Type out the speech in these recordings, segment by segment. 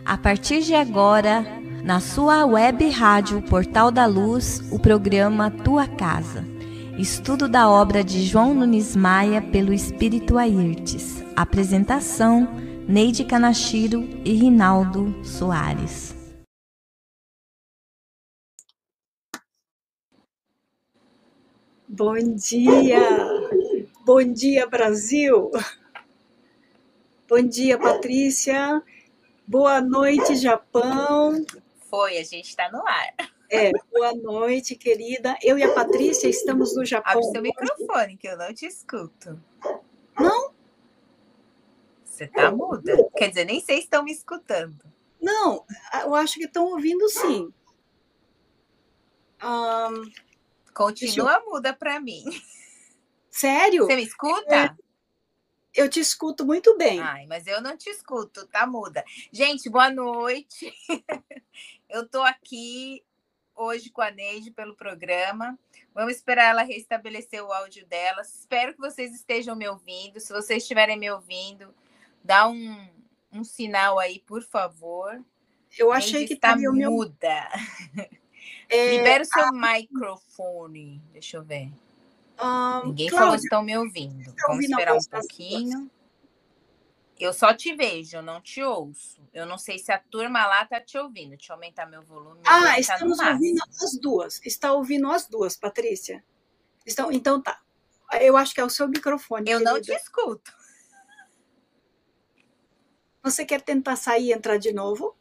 A partir de agora, na sua web rádio Portal da Luz, o programa Tua Casa. Estudo da obra de João Nunes Maia pelo Espírito Airtes. Apresentação, Neide Kanashiro e Rinaldo Soares. Bom dia! Bom dia, Brasil! Bom dia, Patrícia! Boa noite, Japão! Foi, a gente está no ar. Boa noite, querida. Eu e a Patrícia estamos no Japão. Abre seu microfone, que eu não te escuto. Não? Você tá muda. Quer dizer, nem sei se estão me escutando. Não, eu acho que estão ouvindo sim. Continua muda para mim. Sério? Você me escuta? Eu te escuto muito bem. Ai, mas eu não te escuto, tá muda. Gente, boa noite. Eu tô aqui hoje com a Neide pelo programa. Vamos esperar ela restabelecer o áudio dela. Espero que vocês estejam me ouvindo. Se vocês estiverem me ouvindo, dá um sinal aí, por favor. Eu achei que está muda. Libera o seu microfone. Deixa eu ver. Ninguém falou se estão me ouvindo. Vamos esperar um pouquinho. Eu só te vejo, eu não te ouço. Eu não sei se a turma lá está te ouvindo. Deixa eu aumentar meu volume. Estamos ouvindo as duas. Está ouvindo as duas, Patrícia? Então tá. Eu acho que é o seu microfone. Eu não te escuto. Você quer tentar sair e entrar de novo?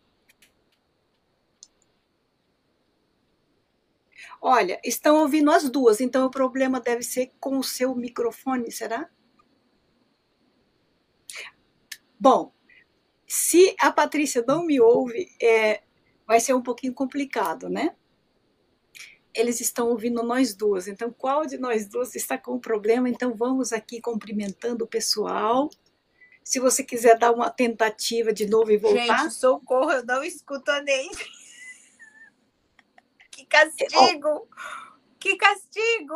Olha, estão ouvindo as duas, então o problema deve ser com o seu microfone, será? Bom, se a Patrícia não me ouve, vai ser um pouquinho complicado, né? Eles estão ouvindo nós duas, então qual de nós duas está com o problema? Então vamos aqui cumprimentando o pessoal. Se você quiser dar uma tentativa de novo e voltar. Gente, socorro, eu não escuto a Neide. Que castigo! Que castigo!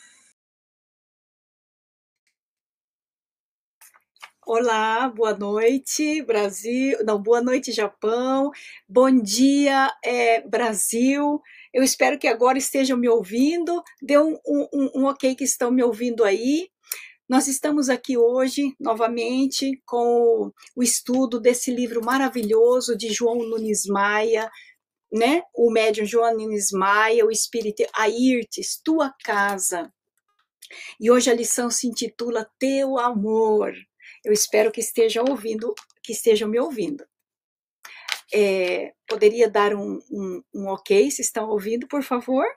Olá, boa noite, Brasil. Não, boa noite, Japão. Bom dia, Brasil. Eu espero que agora estejam me ouvindo. Dê um ok que estão me ouvindo aí. Nós estamos aqui hoje, novamente, com o estudo desse livro maravilhoso de João Nunes Maia, né? O médium João Nunes Maia, o espírito Airtes, Tua Casa. E hoje a lição se intitula Teu Amor. Eu espero que estejam me ouvindo. Poderia dar um ok, se estão ouvindo, por favor?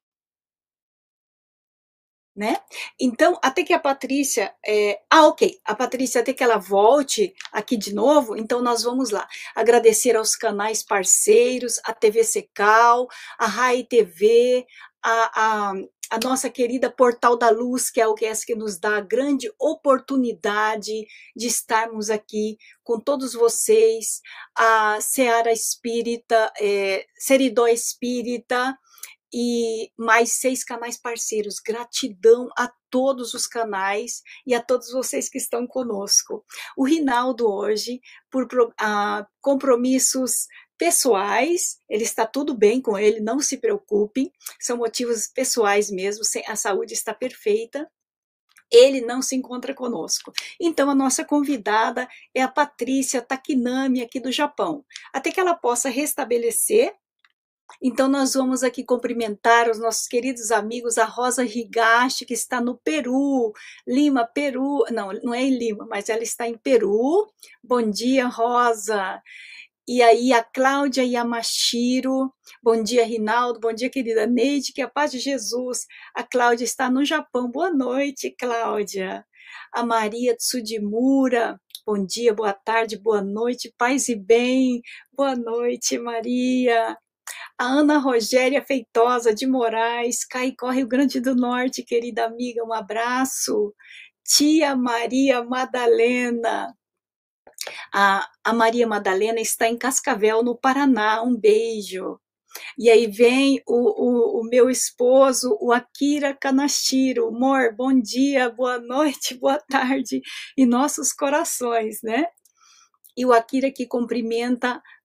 Né? Então, até que a Patrícia... ok. A Patrícia, até que ela volte aqui de novo, então nós vamos lá. Agradecer aos canais parceiros, a TV Secal, a Rai TV, a nossa querida Portal da Luz, que é o que nos dá a grande oportunidade de estarmos aqui com todos vocês, a Seara Espírita, Seridó Espírita, e mais 6 canais parceiros. Gratidão a todos os canais e a todos vocês que estão conosco. O Rinaldo hoje, por compromissos pessoais, ele está tudo bem com ele, não se preocupem, são motivos pessoais mesmo, a saúde está perfeita. Ele não se encontra conosco. Então, a nossa convidada é a Patrícia Takinami, aqui do Japão. Até que ela possa restabelecer. Então, nós vamos aqui cumprimentar os nossos queridos amigos, a Rosa Higashi, que está no Peru, Lima, Peru, não é em Lima, mas ela está em Peru. Bom dia, Rosa. E aí, a Cláudia Yamashiro, bom dia, Rinaldo, bom dia, querida Neide, que a paz de Jesus. A Cláudia está no Japão, boa noite, Cláudia. A Maria Tsudimura, bom dia, boa tarde, boa noite, paz e bem. Boa noite, Maria. A Ana Rogéria Feitosa de Moraes, Caicó, Rio Grande do Norte, querida amiga, um abraço. Tia Maria Madalena. A Maria Madalena está em Cascavel, no Paraná, um beijo. E aí vem o meu esposo, o Akira Kanashiro. Amor, bom dia, boa noite, boa tarde, em nossos corações, né? E o Akira que cumprimenta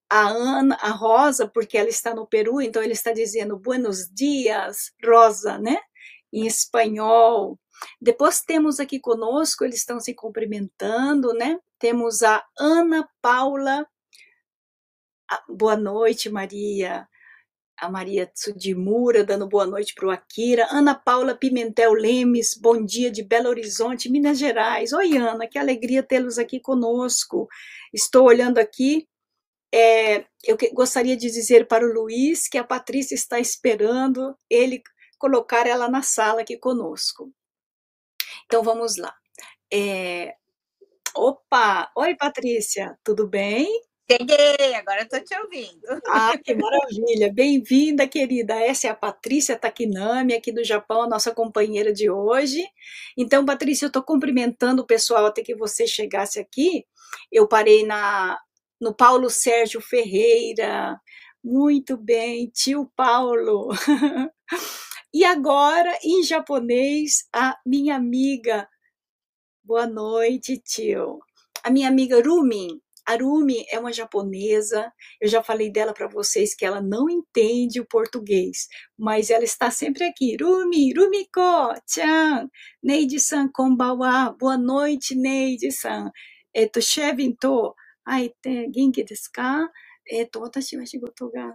a Ana, a Rosa, porque ela está no Peru, então ele está dizendo buenos dias, Rosa, né? Em espanhol. Depois temos aqui conosco, eles estão se cumprimentando, né? Temos a Ana Paula. Boa noite, Maria. A Maria Tsudimura dando boa noite para o Akira. Ana Paula Pimentel Lemes, bom dia de Belo Horizonte, Minas Gerais. Oi, Ana, que alegria tê-los aqui conosco. Estou olhando aqui. Eu gostaria de dizer para o Luiz que a Patrícia está esperando ele colocar ela na sala aqui conosco. Então, vamos lá. Opa! Oi, Patrícia, tudo bem? Cheguei, agora estou te ouvindo. Que maravilha! Bem-vinda, querida. Essa é a Patrícia Takinami, aqui do Japão, a nossa companheira de hoje. Então, Patrícia, eu estou cumprimentando o pessoal até que você chegasse aqui. Eu parei no Paulo Sérgio Ferreira. Muito bem, tio Paulo. E agora, em japonês, a minha amiga. Boa noite, tio. A minha amiga Rumi. A Rumi é uma japonesa. Eu já falei dela para vocês que ela não entende o português, mas ela está sempre aqui. Rumi, Rumiko-chan. Neide-san, konbanwa. Boa noite, Neide-san. Chevin to, genki desu ka? Watashi wa shigoto ga.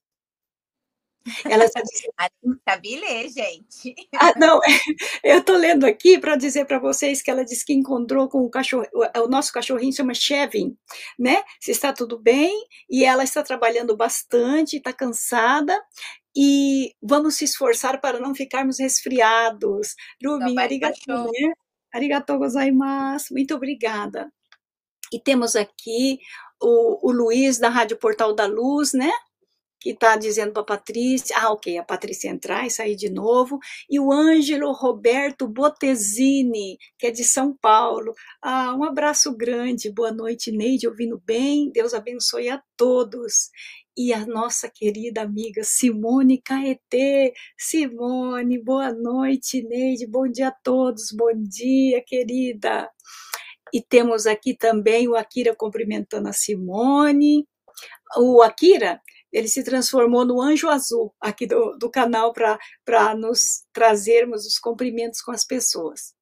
Ela está dizendo. Sabe ler, gente. Não, eu estou lendo aqui para dizer para vocês que ela disse que encontrou com o nosso cachorrinho, chama Chevin, né? Se está tudo bem, e ela está trabalhando bastante, está cansada, e vamos se esforçar para não ficarmos resfriados. Rumi, arigatou, né? Arigatou gozaimasu, muito obrigada. E temos aqui o Luiz, da Rádio Portal da Luz, né? Que está dizendo para a Patrícia, ok, a Patrícia entrar e sair de novo, e o Ângelo Roberto Botesini, que é de São Paulo. Um abraço grande, boa noite, Neide, ouvindo bem, Deus abençoe a todos. E a nossa querida amiga Simone Caetê. Simone, boa noite, Neide, bom dia a todos, bom dia, querida. E temos aqui também o Akira cumprimentando a Simone. O Akira, ele se transformou no anjo azul aqui do canal para nos trazermos os cumprimentos com as pessoas.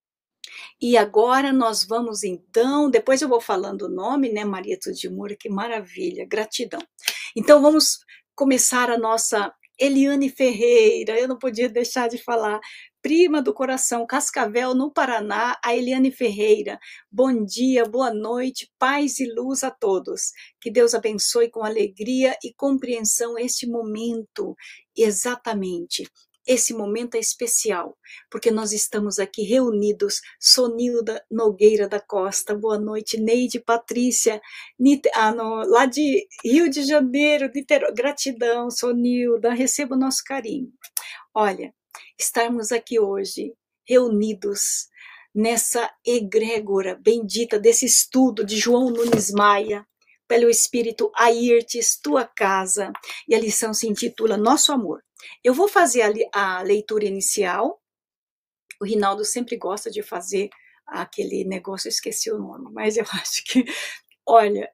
E agora nós vamos então, depois eu vou falando o nome, né, Maria Tsudimura, que maravilha, gratidão. Então vamos começar a nossa Eliane Ferreira, eu não podia deixar de falar, prima do coração, Cascavel, no Paraná, a Eliane Ferreira. Bom dia, boa noite, paz e luz a todos. Que Deus abençoe com alegria e compreensão este momento. Exatamente, esse momento é especial, porque nós estamos aqui reunidos. Sonilda Nogueira da Costa, boa noite. Neide Patrícia, lá de Rio de Janeiro, gratidão, Sonilda, receba o nosso carinho. Olha, estarmos aqui hoje, reunidos nessa egrégora bendita desse estudo de João Nunes Maia, pelo Espírito Airtes, tua casa, e a lição se intitula Nosso Amor. Eu vou fazer a leitura inicial, o Rinaldo sempre gosta de fazer aquele negócio, eu esqueci o nome, mas eu acho que, olha,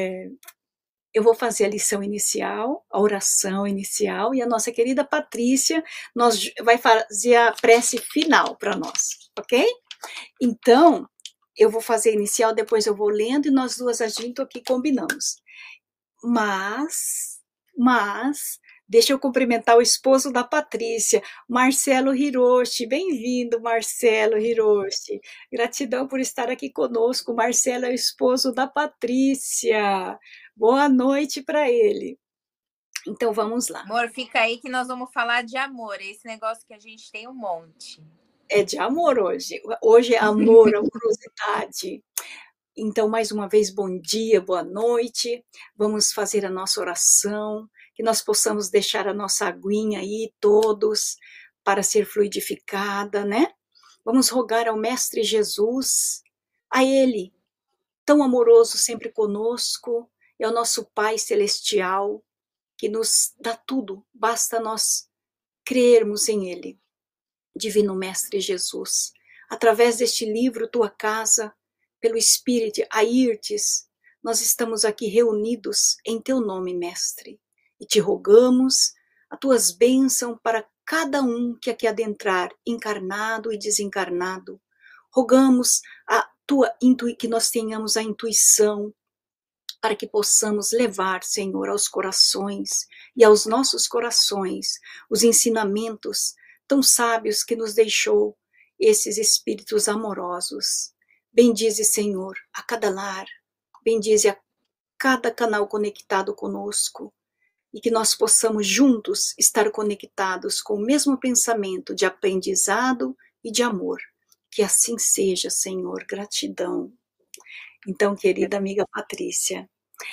eu vou fazer a lição inicial, a oração inicial, e a nossa querida Patrícia vai fazer a prece final para nós, ok? Então, eu vou fazer a inicial, depois eu vou lendo, e nós duas a gente aqui combinamos. Mas, deixa eu cumprimentar o esposo da Patrícia, Marcelo Hiroshi. Bem-vindo, Marcelo Hiroshi. Gratidão por estar aqui conosco. Marcelo é o esposo da Patrícia. Boa noite para ele. Então, vamos lá. Amor, fica aí que nós vamos falar de amor. Esse negócio que a gente tem um monte. É de amor hoje. Hoje é amor, amorosidade. Então, mais uma vez, bom dia, boa noite. Vamos fazer a nossa oração, que nós possamos deixar a nossa aguinha aí, todos, para ser fluidificada, né? Vamos rogar ao Mestre Jesus, a Ele, tão amoroso sempre conosco, é o nosso Pai Celestial, que nos dá tudo, basta nós crermos em Ele. Divino Mestre Jesus, através deste livro, Tua Casa, pelo Espírito Airtes, nós estamos aqui reunidos em teu nome, Mestre, e te rogamos as tuas bênçãos para cada um que aqui adentrar, encarnado e desencarnado. Rogamos que nós tenhamos a intuição para que possamos levar, Senhor, aos corações e aos nossos corações os ensinamentos tão sábios que nos deixou esses espíritos amorosos. Bendize, Senhor, a cada lar, bendize a cada canal conectado conosco, e que nós possamos juntos estar conectados com o mesmo pensamento de aprendizado e de amor. Que assim seja, Senhor. Gratidão. Então, querida amiga Patrícia,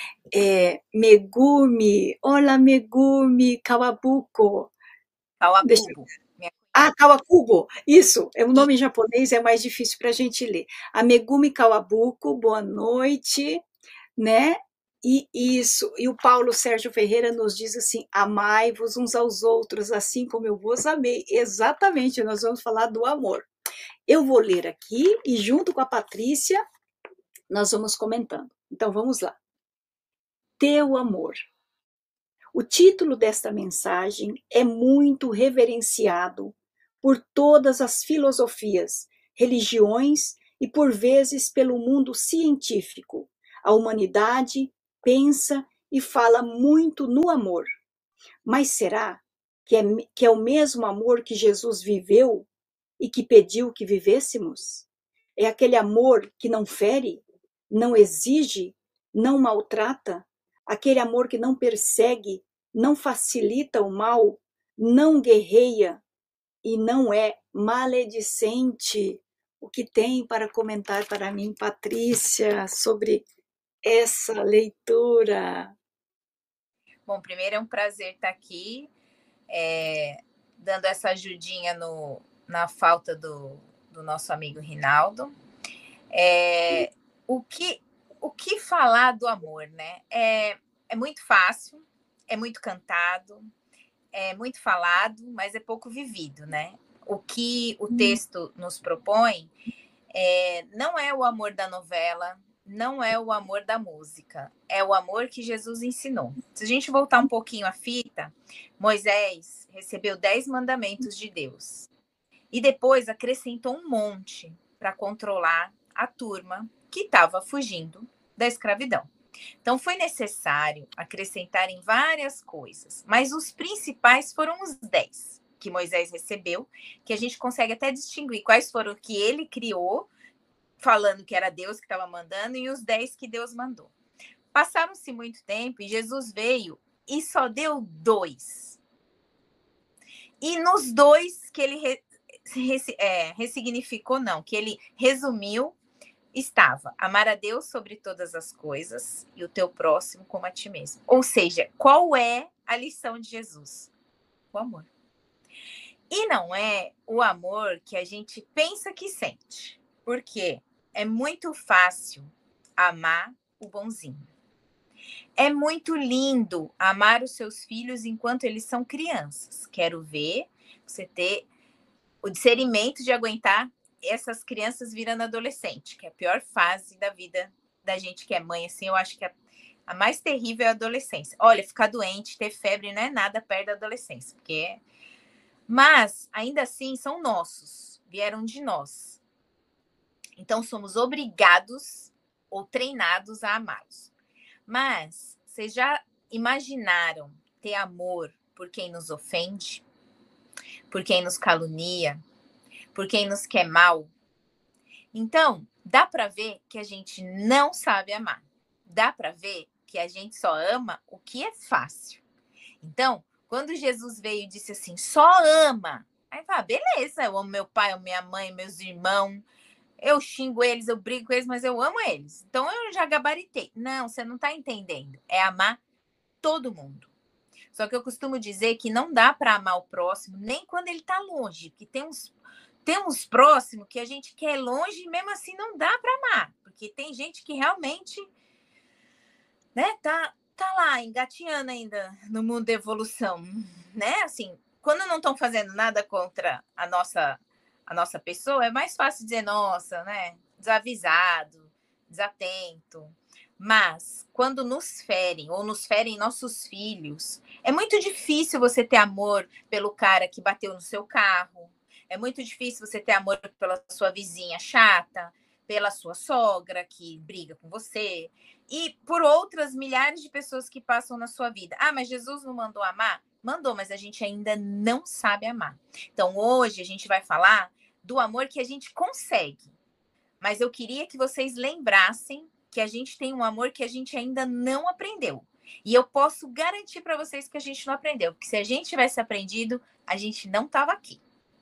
Megumi, olá Megumi Kawabuko. Kawakubo. Kawakubo, isso, é um nome em japonês, é mais difícil para a gente ler. A Megumi Kawabuko, boa noite, né? E isso, e o Paulo Sérgio Ferreira nos diz assim, amai-vos uns aos outros, assim como eu vos amei. Exatamente, nós vamos falar do amor. Eu vou ler aqui e junto com a Patrícia, nós vamos comentando. Então vamos lá. Teu amor. O título desta mensagem é muito reverenciado por todas as filosofias, religiões e por vezes pelo mundo científico. A humanidade pensa e fala muito no amor. Mas será que é o mesmo amor que Jesus viveu e que pediu que vivêssemos? É aquele amor que não fere, não exige, não maltrata, aquele amor que não persegue, não facilita o mal, não guerreia e não é maledicente. O que tem para comentar para mim, Patrícia, sobre essa leitura? Bom, primeiro é um prazer estar aqui, dando essa ajudinha na falta do nosso amigo Rinaldo. O que falar do amor, né? É muito fácil, é muito cantado, é muito falado, mas é pouco vivido, né? O que o texto nos propõe não é o amor da novela, não é o amor da música, é o amor que Jesus ensinou. Se a gente voltar um pouquinho a fita, Moisés recebeu 10 mandamentos de Deus e depois acrescentou um monte para controlar a turma que estava fugindo da escravidão. Então foi necessário acrescentar em várias coisas, mas os principais foram os 10 que Moisés recebeu, que a gente consegue até distinguir quais foram que ele criou, falando que era Deus que estava mandando, e os 10 que Deus mandou. Passaram-se muito tempo e Jesus veio e só deu 2. E nos 2 que ele ressignificou, não, que ele resumiu, estava amar a Deus sobre todas as coisas e o teu próximo como a ti mesmo. Ou seja, qual é a lição de Jesus? O amor. E não é o amor que a gente pensa que sente. Por quê? É muito fácil amar o bonzinho. É muito lindo amar os seus filhos enquanto eles são crianças. Quero ver você ter o discernimento de aguentar essas crianças virando adolescente, que é a pior fase da vida da gente que é mãe. Assim, eu acho que a mais terrível é a adolescência. Olha, ficar doente, ter febre não é nada perto da adolescência, mas ainda assim são nossos, vieram de nós. Então, somos obrigados ou treinados a amá-los. Mas, vocês já imaginaram ter amor por quem nos ofende? Por quem nos calunia? Por quem nos quer mal? Então, dá para ver que a gente não sabe amar. Dá para ver que a gente só ama o que é fácil. Então, quando Jesus veio e disse assim, só ama. Aí fala, beleza, eu amo meu pai, minha mãe, meus irmãos. Eu xingo eles, eu brigo com eles, mas eu amo eles. Então, eu já gabaritei. Não, você não está entendendo. É amar todo mundo. Só que eu costumo dizer que não dá para amar o próximo, nem quando ele está longe. Que tem uns próximos que a gente quer longe e mesmo assim não dá para amar. Porque tem gente que realmente, né, tá lá engatinhando ainda no mundo da evolução, né? Assim, quando não estão fazendo nada contra a nossa pessoa, é mais fácil dizer, nossa, né? Desavisado, desatento. Mas, quando nos ferem, ou nos ferem nossos filhos, é muito difícil você ter amor pelo cara que bateu no seu carro. É muito difícil você ter amor pela sua vizinha chata, pela sua sogra que briga com você, e por outras milhares de pessoas que passam na sua vida. Ah, mas Jesus não mandou amar? Mandou, mas a gente ainda não sabe amar. Então, hoje a gente vai falar do amor que a gente consegue. Mas eu queria que vocês lembrassem que a gente tem um amor que a gente ainda não aprendeu. E eu posso garantir para vocês que a gente não aprendeu. Porque se a gente tivesse aprendido, a gente não estava aqui.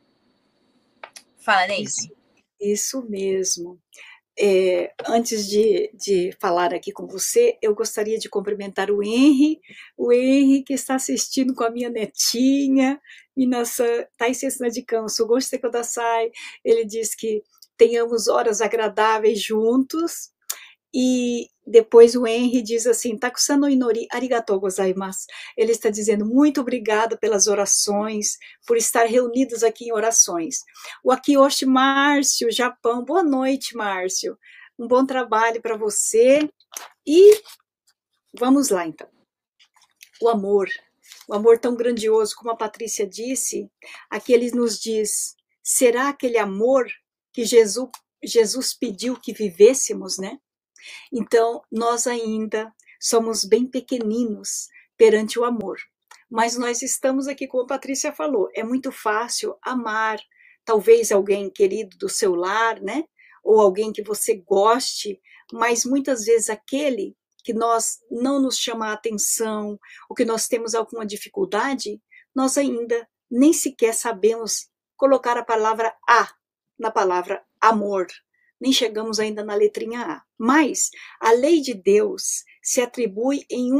Fala, Neide. Isso mesmo. Antes de falar aqui com você, eu gostaria de cumprimentar o Henry que está assistindo com a minha netinha, Minasan Taisesna de Kanso, gostei quando sai. Ele diz que tenhamos horas agradáveis juntos. E depois o Henry diz assim, Takusan no inori arigatou gozaimasu. Ele está dizendo muito obrigado pelas orações, por estar reunidos aqui em orações. O Akiyoshi Márcio, Japão, boa noite, Márcio. Um bom trabalho para você. E vamos lá, então. O amor tão grandioso, como a Patrícia disse, aqui ele nos diz, será aquele amor que Jesus pediu que vivêssemos, né? Então, nós ainda somos bem pequeninos perante o amor. Mas nós estamos aqui, como a Patrícia falou, é muito fácil amar, talvez alguém querido do seu lar, né? Ou alguém que você goste, mas muitas vezes aquele que nós não nos chama a atenção, ou que nós temos alguma dificuldade, nós ainda nem sequer sabemos colocar a palavra A na palavra amor. Nem chegamos ainda na letrinha A. Mas a lei de Deus se atribui em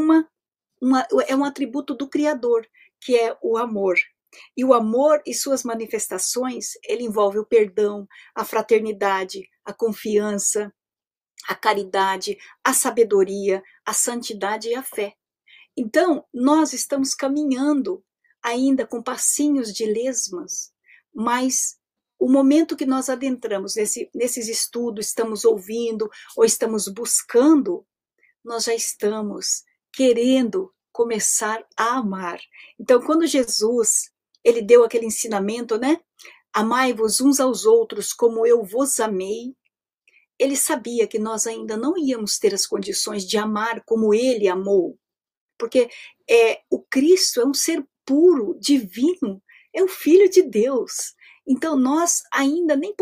é um atributo do Criador, que é o amor. E o amor e suas manifestações, ele envolve o perdão, a fraternidade, a confiança, a caridade, a sabedoria, a santidade e a fé. Então, nós estamos caminhando ainda com passinhos de lesmas, mas o momento que nós adentramos nesses estudos, estamos ouvindo ou estamos buscando, nós já estamos querendo começar a amar. Então, quando Jesus, ele deu aquele ensinamento, né? Amai-vos uns aos outros como eu vos amei. Ele sabia que nós ainda não íamos ter as condições de amar como ele amou. Porque o Cristo é um ser puro, divino, é o Filho de Deus. Então, nós ainda nem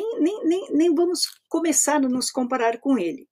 vamos começar a nos comparar com ele.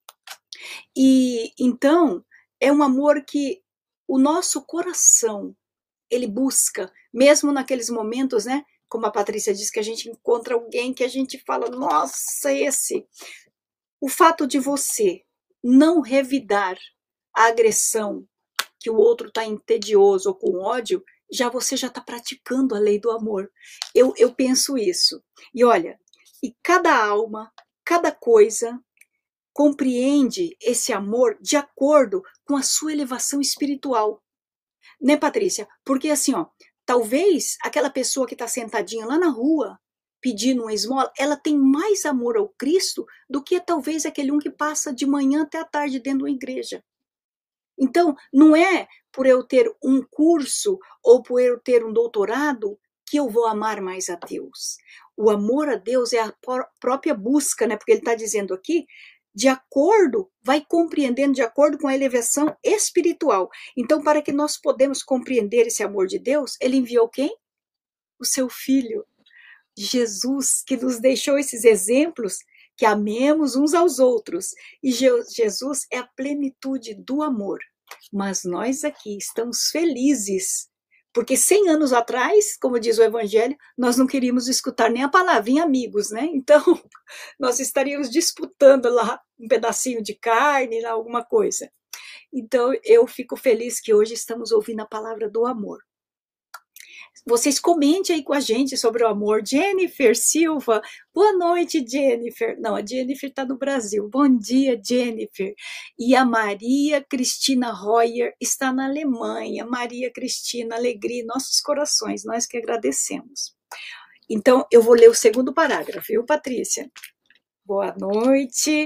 E, então, é um amor que o nosso coração, ele busca, mesmo naqueles momentos, né? Como a Patrícia disse, que a gente encontra alguém que a gente fala, nossa, esse. O fato de você não revidar a agressão que o outro está entedioso ou com ódio, você já está praticando a lei do amor. Eu penso isso. E olha, e cada alma, cada coisa compreende esse amor de acordo com a sua elevação espiritual. Né, Patrícia? Porque assim, ó, talvez aquela pessoa que está sentadinha lá na rua, pedindo uma esmola, ela tem mais amor ao Cristo do que talvez aquele um que passa de manhã até a tarde dentro de uma igreja. Então, não é por eu ter um curso ou por eu ter um doutorado que eu vou amar mais a Deus. O amor a Deus é a própria busca, né? Porque ele está dizendo aqui, de acordo, vai compreendendo de acordo com a elevação espiritual. Então, para que nós podemos compreender esse amor de Deus, ele enviou quem? O seu Filho, Jesus, que nos deixou esses exemplos, que amemos uns aos outros. E Jesus é a plenitude do amor. Mas nós aqui estamos felizes, porque 100 anos atrás, como diz o Evangelho, nós não queríamos escutar nem a palavrinha amigos, né? Então, nós estaríamos disputando lá um pedacinho de carne, alguma coisa. Então, eu fico feliz que hoje estamos ouvindo a palavra do amor. Vocês comentem aí com a gente sobre o amor. Jennifer Silva, boa noite, Jennifer. Não, a Jennifer está no Brasil. Bom dia, Jennifer. E a Maria Cristina Royer está na Alemanha. Maria Cristina, alegria em nossos corações, nós que agradecemos. Então, eu vou ler o segundo parágrafo, viu, Patrícia? Boa noite,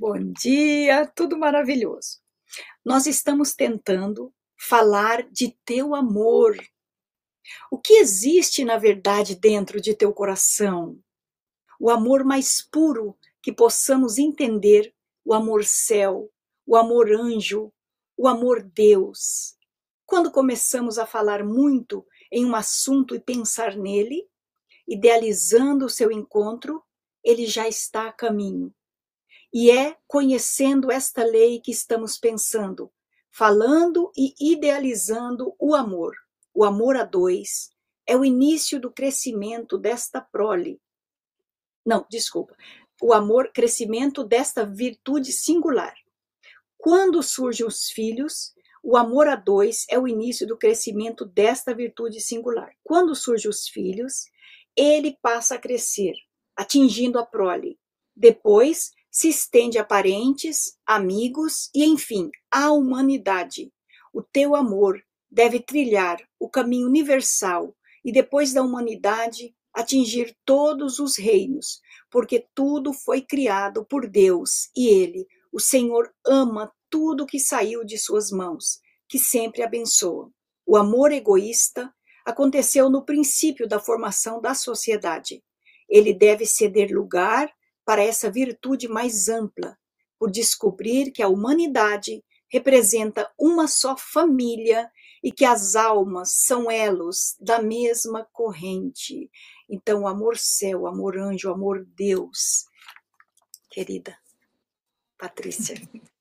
Bom dia, tudo maravilhoso. Nós estamos tentando falar de teu amor. O que existe, na verdade, dentro de teu coração? O amor mais puro que possamos entender, o amor céu, o amor anjo, o amor Deus. Quando começamos a falar muito em um assunto e pensar nele, idealizando o seu encontro, ele já está a caminho. E é conhecendo esta lei que estamos pensando, falando e idealizando o amor a dois, é o início do crescimento desta prole. Não, desculpa. O amor, crescimento desta virtude singular. Quando surgem os filhos, o amor a dois é o início do crescimento desta virtude singular. Quando surgem os filhos, ele passa a crescer, atingindo a prole. Depois, se estende a parentes, amigos e, enfim, à humanidade. O teu amor deve trilhar o caminho universal e, depois da humanidade, atingir todos os reinos, porque tudo foi criado por Deus e Ele, o Senhor, ama tudo que saiu de suas mãos, que sempre abençoa. O amor egoísta aconteceu no princípio da formação da sociedade. Ele deve ceder lugar para essa virtude mais ampla, por descobrir que a humanidade representa uma só família e que as almas são elos da mesma corrente. Então, amor céu, amor anjo, amor Deus. Querida Patrícia.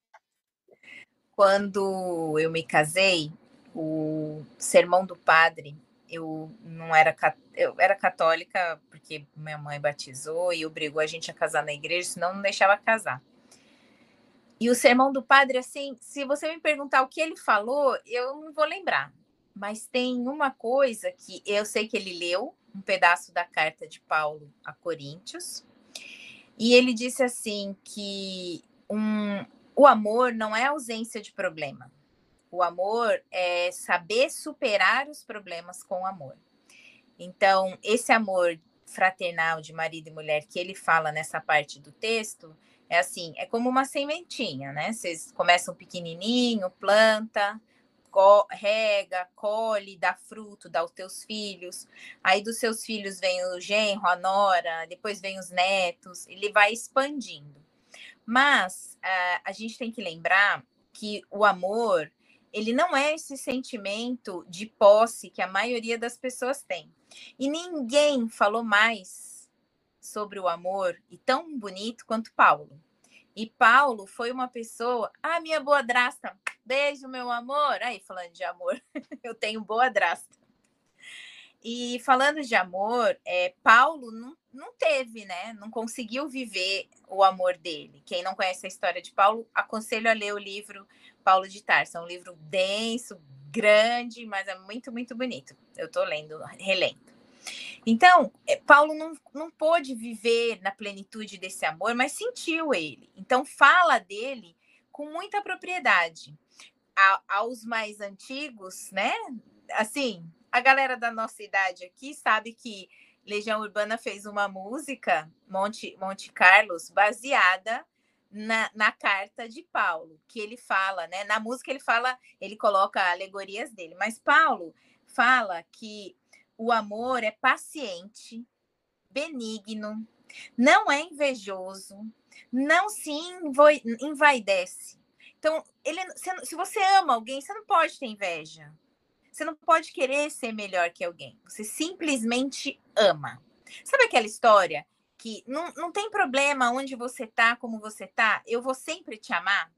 Quando eu me casei, o sermão do padre, eu era católica porque minha mãe batizou e obrigou a gente a casar na igreja, senão não deixava casar. E o sermão do padre, assim, se você me perguntar o que ele falou, eu não vou lembrar. Mas tem uma coisa que eu sei que ele leu, um pedaço da carta de Paulo a Coríntios, e ele disse assim que o amor não é ausência de problema. O amor é saber superar os problemas com amor. Então, esse amor fraternal de marido e mulher que ele fala nessa parte do texto, é assim, é como uma sementinha, né? Vocês começam pequenininho, planta, rega, colhe, dá fruto, dá aos teus filhos. Aí dos seus filhos vem o genro, a nora, depois vem os netos, ele vai expandindo. Mas a gente tem que lembrar que o amor, ele não é esse sentimento de posse que a maioria das pessoas tem. E ninguém falou mais sobre o amor e tão bonito quanto Paulo. E Paulo foi uma pessoa, minha boadrasta, beijo, meu amor. Aí, falando de amor, eu tenho boadrasta. E falando de amor, Paulo não teve, né? Não conseguiu viver o amor dele. Quem não conhece a história de Paulo, aconselho a ler o livro Paulo de Tarso. É um livro denso, grande, mas é muito, muito bonito. Eu estou relendo. Então, Paulo não pôde viver na plenitude desse amor, mas sentiu ele. Então, fala dele com muita propriedade. Aos mais antigos, né? Assim, a galera da nossa idade aqui sabe que Legião Urbana fez uma música, Monte Carlos, baseada na carta de Paulo, que ele fala, né? Na música ele coloca alegorias dele, mas Paulo fala que o amor é paciente, benigno, não é invejoso, não se envaidece. Então, se você ama alguém, você não pode ter inveja. Você não pode querer ser melhor que alguém. Você simplesmente ama. Sabe aquela história que não tem problema onde você tá, como você tá, eu vou sempre te amar?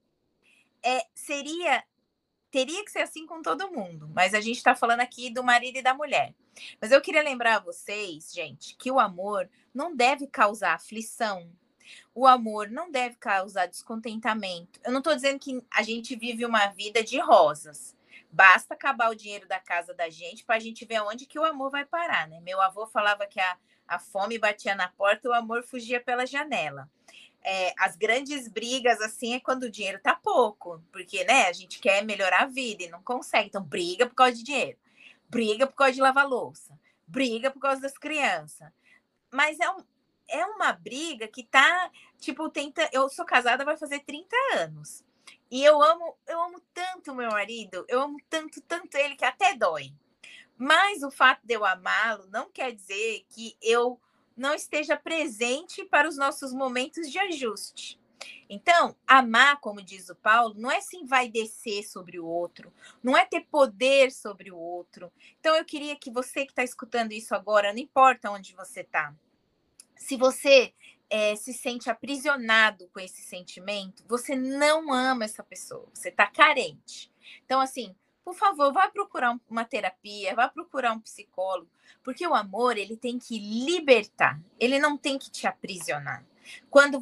Teria que ser assim com todo mundo, mas a gente está falando aqui do marido e da mulher. Mas eu queria lembrar a vocês, gente, que o amor não deve causar aflição. O amor não deve causar descontentamento. Eu não estou dizendo que a gente vive uma vida de rosas. Basta acabar o dinheiro da casa da gente para a gente ver onde que o amor vai parar, né? Meu avô falava que a fome batia na porta e o amor fugia pela janela. As grandes brigas, assim, é quando o dinheiro tá pouco, porque, né, a gente quer melhorar a vida e não consegue. Então, briga por causa de dinheiro, briga por causa de lavar louça, briga por causa das crianças. Mas é uma briga que tá, tipo, eu sou casada, vai fazer 30 anos. E eu amo tanto meu marido, eu amo tanto ele que até dói. Mas o fato de eu amá-lo não quer dizer que eu não esteja presente para os nossos momentos de ajuste. Então, amar, como diz o Paulo, não é se envaidecer sobre o outro, não é ter poder sobre o outro. Então, eu queria que você que está escutando isso agora, não importa onde você está, se você se sente aprisionado com esse sentimento, você não ama essa pessoa, você está carente. Então, assim, por favor, vá procurar uma terapia, vá procurar um psicólogo, porque o amor, ele tem que libertar, ele não tem que te aprisionar. Quando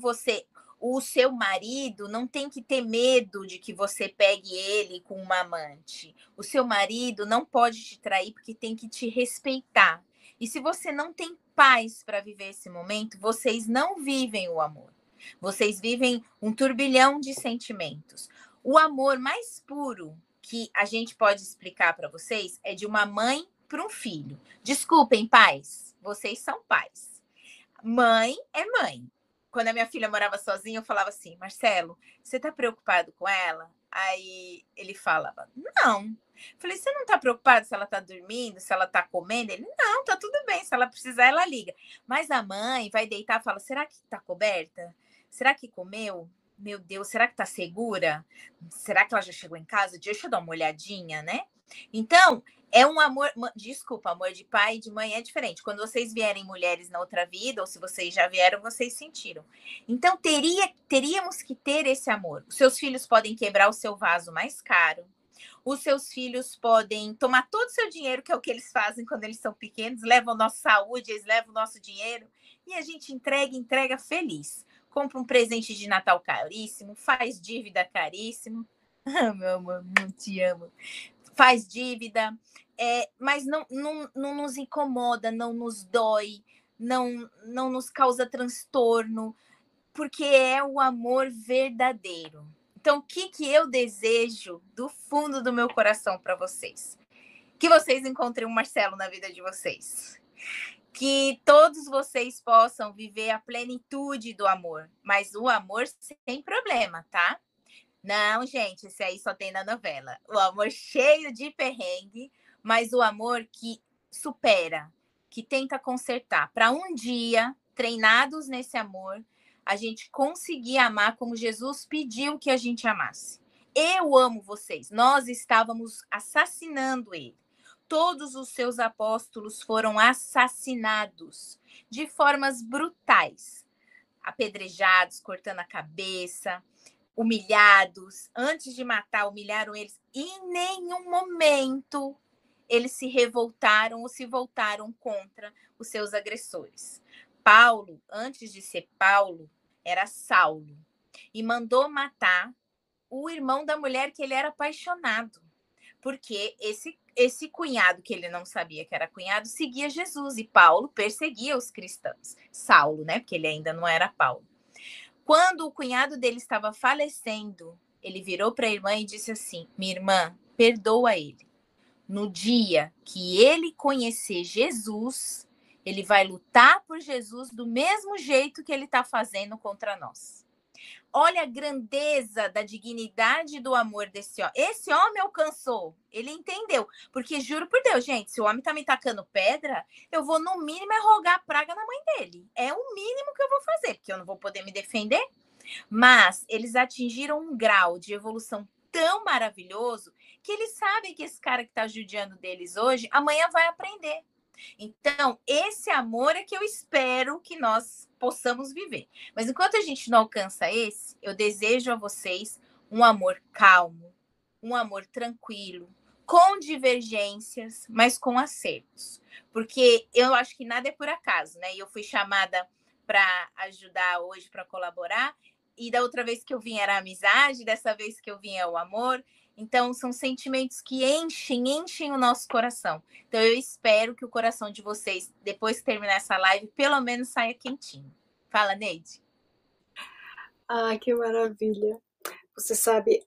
o seu marido não tem que ter medo de que você pegue ele com uma amante. O seu marido não pode te trair porque tem que te respeitar. E se você não tem paz para viver esse momento, vocês não vivem o amor. Vocês vivem um turbilhão de sentimentos. O amor mais puro que a gente pode explicar para vocês é de uma mãe para um filho. Desculpem, pais, vocês são pais. Mãe é mãe. Quando a minha filha morava sozinha, eu falava assim, Marcelo, você está preocupado com ela? Aí ele falava, não. Falei, você não está preocupado se ela está dormindo, se ela está comendo? Ele, não, tá tudo bem, se ela precisar, ela liga. Mas a mãe vai deitar e fala, será que está coberta? Será que comeu? Meu Deus, será que está segura? Será que ela já chegou em casa? Deixa eu dar uma olhadinha, né? Então, é um amor, desculpa, amor de pai e de mãe é diferente. Quando vocês vierem mulheres na outra vida, ou se vocês já vieram, vocês sentiram. Então, teríamos que ter esse amor. Os seus filhos podem quebrar o seu vaso mais caro. Os seus filhos podem tomar todo o seu dinheiro, que é o que eles fazem quando eles são pequenos, levam a nossa saúde, eles levam o nosso dinheiro, e a gente entrega feliz. Compra um presente de Natal caríssimo, faz dívida caríssimo. Meu amor, não te amo. Faz dívida, mas não nos incomoda, não nos dói, não nos causa transtorno, porque é o amor verdadeiro. Então, o que eu desejo do fundo do meu coração para vocês? Que vocês encontrem um Marcelo na vida de vocês. Que todos vocês possam viver a plenitude do amor, mas o amor sem problema, tá? Não, gente, esse aí só tem na novela. O amor cheio de perrengue, mas o amor que supera, que tenta consertar. Para um dia, treinados nesse amor, a gente conseguir amar como Jesus pediu que a gente amasse. Eu amo vocês. Nós estávamos assassinando ele. Todos os seus apóstolos foram assassinados de formas brutais. Apedrejados, cortando a cabeça, humilhados. Antes de matar, humilharam eles. E em nenhum momento eles se revoltaram ou se voltaram contra os seus agressores. Paulo, antes de ser Paulo, era Saulo. E mandou matar o irmão da mulher que ele era apaixonado. Porque esse cunhado, que ele não sabia que era cunhado, seguia Jesus. E Paulo perseguia os cristãos. Saulo, né? Porque ele ainda não era Paulo. Quando o cunhado dele estava falecendo, ele virou para a irmã e disse assim, minha irmã, perdoa ele. No dia que ele conhecer Jesus, ele vai lutar por Jesus do mesmo jeito que ele está fazendo contra nós. Olha a grandeza da dignidade do amor desse homem. Esse homem alcançou, ele entendeu. Porque juro por Deus, gente, se o homem tá me tacando pedra, eu vou no mínimo rogar praga na mãe dele. É o mínimo que eu vou fazer, porque eu não vou poder me defender. Mas eles atingiram um grau de evolução tão maravilhoso que eles sabem que esse cara que tá judiando deles hoje, amanhã vai aprender. Então, esse amor é que eu espero que nós possamos viver. Mas enquanto a gente não alcança esse, eu desejo a vocês um amor calmo, um amor tranquilo, com divergências, mas com acertos. Porque eu acho que nada é por acaso, né? E eu fui chamada para ajudar hoje, para colaborar. E da outra vez que eu vim era a amizade, dessa vez que eu vim é o amor. Então, são sentimentos que enchem o nosso coração. Então, eu espero que o coração de vocês, depois que terminar essa live, pelo menos saia quentinho. Fala, Neide. Ah, que maravilha. Você sabe,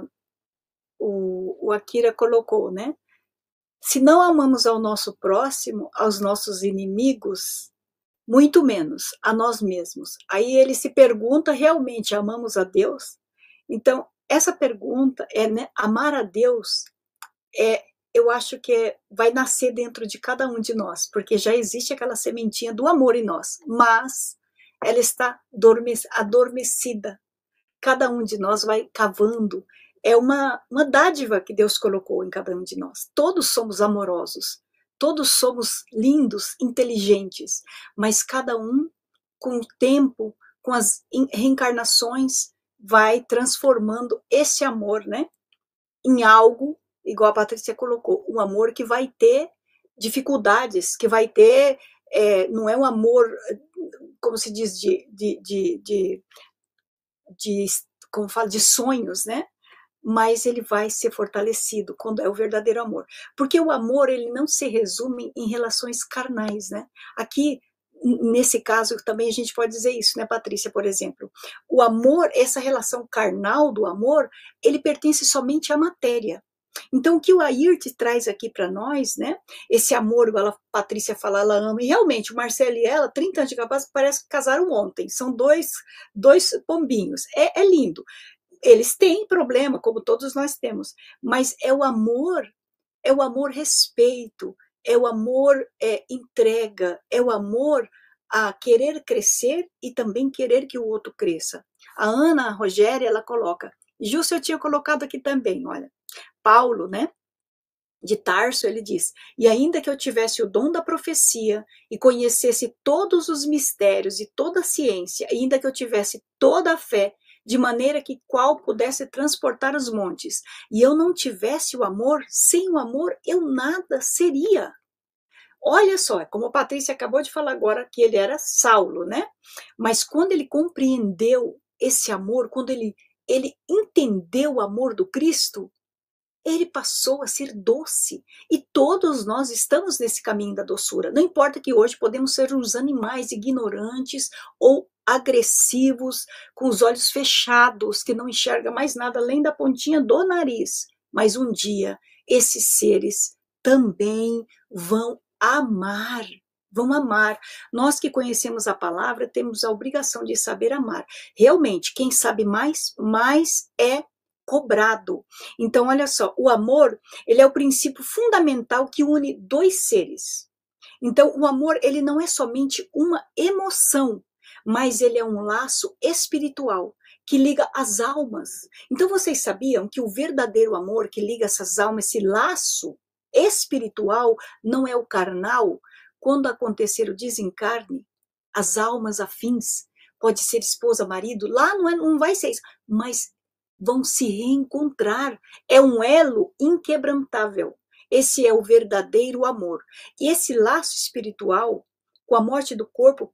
o Akira colocou, né? Se não amamos ao nosso próximo, aos nossos inimigos, muito menos a nós mesmos. Aí ele se pergunta, realmente amamos a Deus? Então, essa pergunta né, amar a Deus, eu acho que vai nascer dentro de cada um de nós, porque já existe aquela sementinha do amor em nós, mas ela está adormecida. Cada um de nós vai cavando. É uma dádiva que Deus colocou em cada um de nós. Todos somos amorosos, todos somos lindos, inteligentes, mas cada um, com o tempo, com as reencarnações, vai transformando esse amor, né, em algo, igual a Patrícia colocou, um amor que vai ter dificuldades, que vai ter, não é um amor, como se diz, como fala, de sonhos, né? Mas ele vai ser fortalecido quando é o verdadeiro amor. Porque o amor, ele não se resume em relações carnais, né? Aqui, nesse caso, também a gente pode dizer isso, né, Patrícia, por exemplo? O amor, essa relação carnal do amor, ele pertence somente à matéria. Então, o que o Ayrton traz aqui para nós, né? Esse amor, igual a Patrícia fala, ela ama. E realmente, o Marcelo e ela, 30 anos de capaz, parece que casaram ontem. São dois pombinhos. É lindo. Eles têm problema, como todos nós temos, mas é o amor respeito, é o amor entrega, é o amor a querer crescer e também querer que o outro cresça. A Ana a Rogéria, ela coloca, Justo eu tinha colocado aqui também, olha, Paulo, né, de Tarso, ele diz, e ainda que eu tivesse o dom da profecia e conhecesse todos os mistérios e toda a ciência, ainda que eu tivesse toda a fé, de maneira que qual pudesse transportar os montes, e eu não tivesse o amor, sem o amor eu nada seria. Olha só, como a Patrícia acabou de falar agora, que ele era Saulo, né? Mas quando ele compreendeu esse amor, quando ele entendeu o amor do Cristo, ele passou a ser doce. E todos nós estamos nesse caminho da doçura. Não importa que hoje podemos ser uns animais ignorantes ou agressivos, com os olhos fechados, que não enxerga mais nada além da pontinha do nariz. Mas um dia, esses seres também vão amar. Vão amar. Nós que conhecemos a palavra, temos a obrigação de saber amar. Realmente, quem sabe mais, mais é cobrado. Então, olha só, o amor, ele é o princípio fundamental que une dois seres. Então, o amor, ele não é somente uma emoção, mas ele é um laço espiritual que liga as almas. Então, vocês sabiam que o verdadeiro amor que liga essas almas, esse laço espiritual, não é o carnal? Quando acontecer o desencarne, as almas afins, pode ser esposa, marido, lá não vai ser isso, mas vão se reencontrar. É um elo inquebrantável. Esse é o verdadeiro amor. E esse laço espiritual, com a morte do corpo,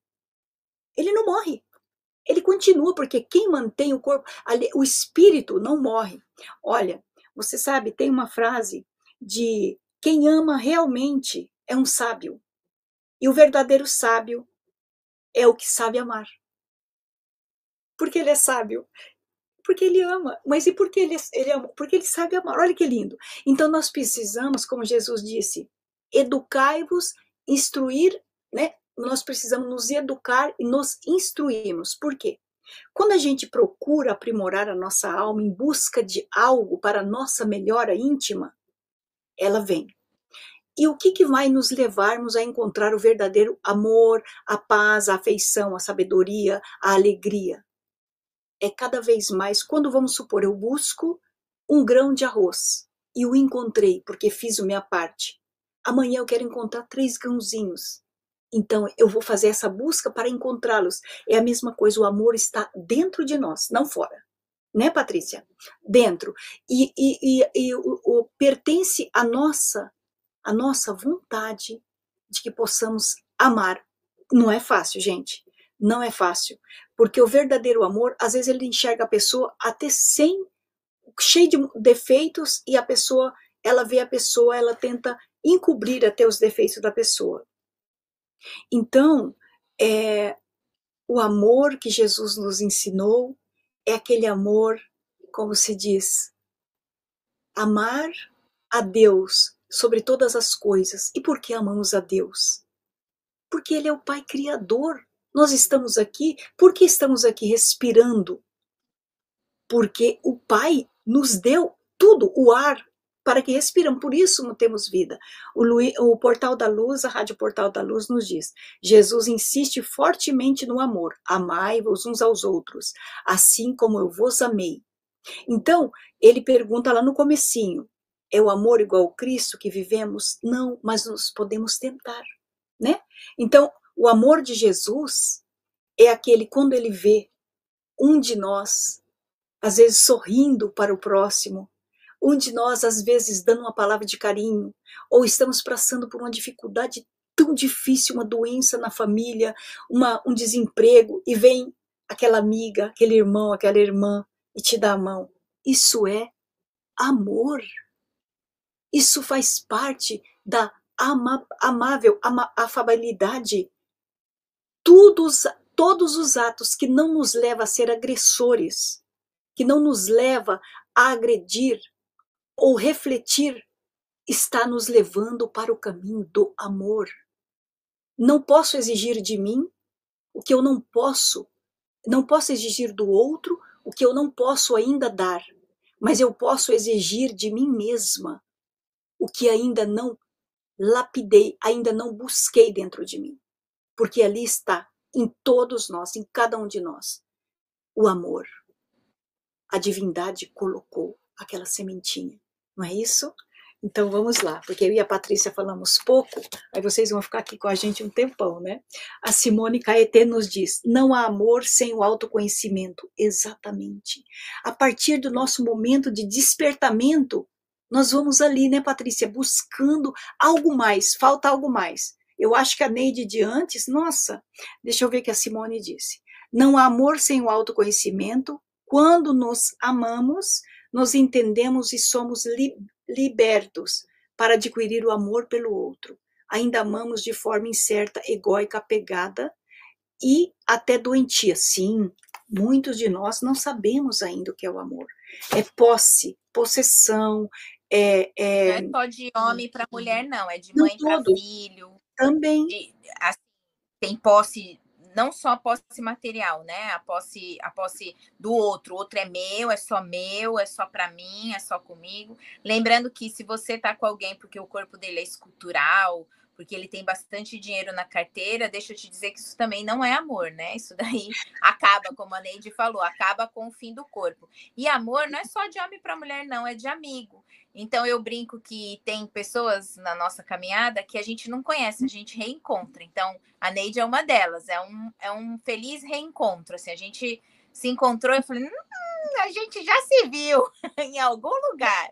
ele não morre. Ele continua, porque quem mantém o corpo, o espírito não morre. Olha, você sabe, tem uma frase de quem ama realmente é um sábio. E o verdadeiro sábio é o que sabe amar. Porque ele é sábio. Porque ele ama. Mas e por que ele ama? Porque ele sabe amar. Olha que lindo. Então nós precisamos, como Jesus disse, educai-vos, instruir, né? Nós precisamos nos educar e nos instruirmos. Por quê? Quando a gente procura aprimorar a nossa alma em busca de algo para a nossa melhora íntima, ela vem. E o que vai nos levarmos a encontrar o verdadeiro amor, a paz, a afeição, a sabedoria, a alegria? É cada vez mais, quando vamos supor, eu busco um grão de arroz e o encontrei porque fiz a minha parte. Amanhã eu quero encontrar 3 grãozinhos. Então eu vou fazer essa busca para encontrá-los. É a mesma coisa, o amor está dentro de nós, não fora. Né, Patrícia? Dentro. E pertence à nossa vontade de que possamos amar. Não é fácil, gente. Não é fácil. Porque o verdadeiro amor, às vezes ele enxerga a pessoa até cheio de defeitos, e ela vê a pessoa, ela tenta encobrir até os defeitos da pessoa. Então, o amor que Jesus nos ensinou é aquele amor, como se diz, amar a Deus sobre todas as coisas. E por que amamos a Deus? Porque Ele é o Pai Criador. Nós estamos aqui, por que estamos aqui respirando? Porque o Pai nos deu tudo, o ar, para que respiramos, por isso não temos vida. O Portal da Luz, a Rádio Portal da Luz nos diz, Jesus insiste fortemente no amor, amai-vos uns aos outros, assim como eu vos amei. Então, ele pergunta lá no comecinho, é o amor igual ao Cristo que vivemos? Não, mas nós podemos tentar, né? Então, o amor de Jesus é aquele, quando ele vê um de nós, às vezes sorrindo para o próximo, um de nós, às vezes, dando uma palavra de carinho, ou estamos passando por uma dificuldade tão difícil, uma doença na família, um desemprego, e vem aquela amiga, aquele irmão, aquela irmã, e te dá a mão. Isso é amor. Isso faz parte da afabilidade. Todos os atos que não nos levam a ser agressores, que não nos leva a agredir ou refletir, está nos levando para o caminho do amor. Não posso exigir de mim o que eu não posso exigir do outro o que eu não posso ainda dar, mas eu posso exigir de mim mesma o que ainda não lapidei, ainda não busquei dentro de mim, porque ali está, em todos nós, em cada um de nós, o amor. A divindade colocou aquela sementinha, não é isso? Então vamos lá, porque eu e a Patrícia falamos pouco, aí vocês vão ficar aqui com a gente um tempão, né? A Simone Caeté nos diz, não há amor sem o autoconhecimento. Exatamente. A partir do nosso momento de despertamento, nós vamos ali, né, Patrícia, buscando algo mais, falta algo mais. Eu acho que a Neide de antes, nossa, deixa eu ver o que a Simone disse. Não há amor sem o autoconhecimento. Quando nos amamos, nos entendemos e somos libertos para adquirir o amor pelo outro. Ainda amamos de forma incerta, egóica, apegada e até doentia. Sim, muitos de nós não sabemos ainda o que é o amor. É posse, possessão, não é só de homem para mulher, não. É de mãe para filho. Também. Assim, tem posse, não só a posse material, né? A posse do outro. O outro é meu, é só para mim, é só comigo. Lembrando que se você tá com alguém porque o corpo dele é escultural, porque ele tem bastante dinheiro na carteira, deixa eu te dizer que isso também não é amor, né? Isso daí acaba, como a Neide falou, acaba com o fim do corpo. E amor não é só de homem para mulher, não, é de amigo. Então eu brinco que tem pessoas na nossa caminhada que a gente não conhece, a gente reencontra. Então a Neide é uma delas, é um feliz reencontro. Assim, a gente se encontrou e eu falei, a gente já se viu em algum lugar.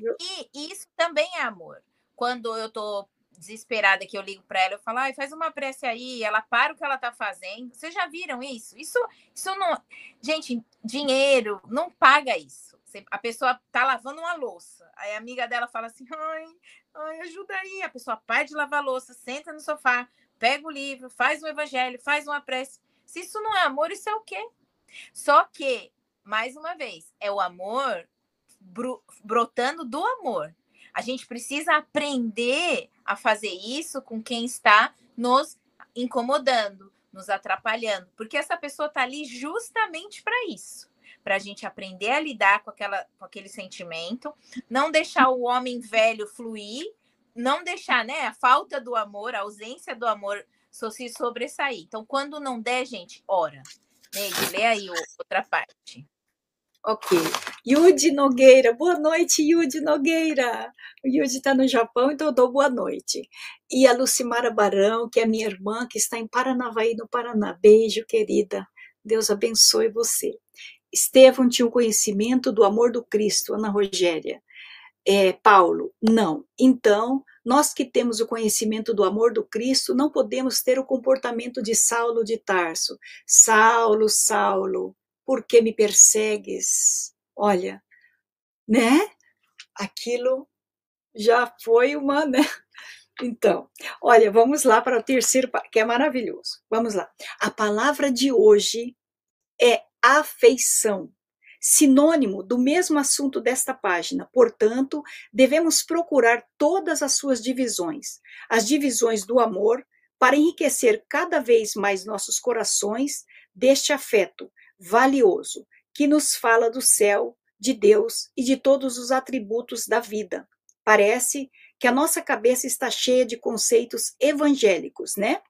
E isso também é amor. Quando eu tô desesperada que eu ligo para ela, eu falo, faz uma prece aí, ela para o que ela tá fazendo. Vocês já viram isso? Isso não... Gente, dinheiro não paga isso. A pessoa tá lavando uma louça, aí a amiga dela fala assim, ai, ajuda aí. A pessoa para de lavar a louça, senta no sofá, pega o livro, faz um evangelho, faz uma prece. Se isso não é amor, isso é o quê? Só que, mais uma vez, é o amor brotando do amor. A gente precisa aprender a fazer isso com quem está nos incomodando, nos atrapalhando, porque essa pessoa está ali justamente para isso, para a gente aprender a lidar com aquele sentimento, não deixar o homem velho fluir, não deixar, né, a falta do amor, a ausência do amor se sobressair. Então, quando não der, gente, ora. Neide, lê aí outra parte. Ok. Yudi Nogueira, boa noite, Yudi Nogueira. O Yudi está no Japão, então eu dou boa noite. E a Lucimara Barão, que é minha irmã, que está em Paranavaí, no Paraná. Beijo, querida. Deus abençoe você. Estevão tinha o conhecimento do amor do Cristo, Ana Rogéria. Paulo, não. Então, nós que temos o conhecimento do amor do Cristo, não podemos ter o comportamento de Saulo de Tarso. Saulo, Saulo, por que me persegues? Olha, né? Aquilo já foi uma, né? Então, olha, vamos lá para o terceiro, que é maravilhoso. Vamos lá. A palavra de hoje é afeição, sinônimo do mesmo assunto desta página. Portanto, devemos procurar todas as suas divisões. As divisões do amor para enriquecer cada vez mais nossos corações deste afeto valioso que nos fala do céu, de Deus e de todos os atributos da vida. Parece que a nossa cabeça está cheia de conceitos evangélicos, né?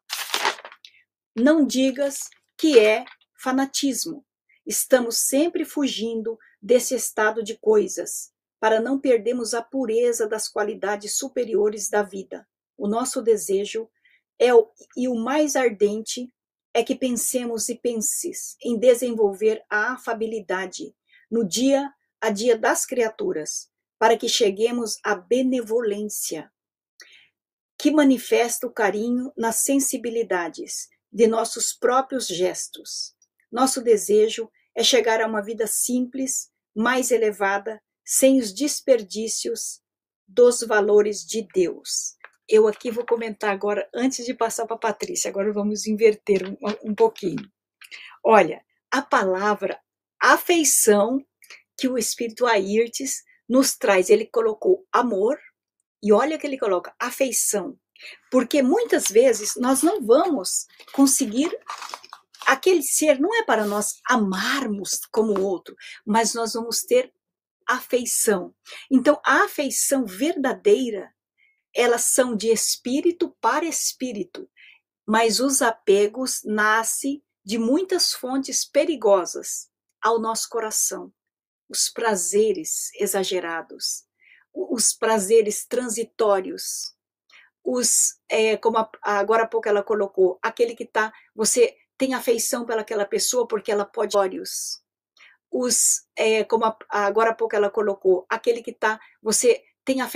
Não digas que é fanatismo. Estamos sempre fugindo desse estado de coisas, para não perdermos a pureza das qualidades superiores da vida. O nosso desejo e o mais ardente é que pensemos e penses em desenvolver a afabilidade no dia a dia das criaturas, para que cheguemos à benevolência, que manifesta o carinho nas sensibilidades de nossos próprios gestos. Nosso desejo é chegar a uma vida simples, mais elevada, sem os desperdícios dos valores de Deus. Eu aqui vou comentar agora, antes de passar para a Patrícia, agora vamos inverter um pouquinho. Olha, a palavra afeição que o Espírito Airtes nos traz, ele colocou amor, e olha que ele coloca afeição, porque muitas vezes nós não vamos conseguir, aquele ser não é para nós amarmos como o outro, mas nós vamos ter afeição. Então, a afeição verdadeira, elas são de espírito para espírito, mas os apegos nascem de muitas fontes perigosas ao nosso coração. Os prazeres exagerados, os prazeres transitórios, como agora há pouco ela colocou, aquele que você tem afeição pelaquela pessoa porque ela pode como agora há pouco ela colocou, aquele que você tem afeição